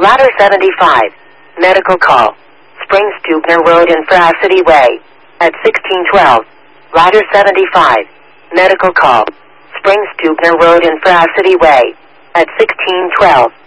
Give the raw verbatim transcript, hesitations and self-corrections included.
Ladder seventy-five. Medical call. Spring Stubner Road in Fracity Way. At sixteen twelve. Ladder seventy-five. Medical call. Spring Stubner Road in Fracity Way. At sixteen twelve.